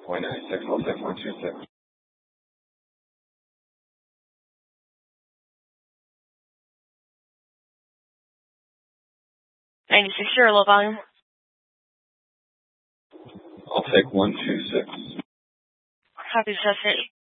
196, I'll take 126. 96, you're low volume. I'll take 126. Copy, Chester.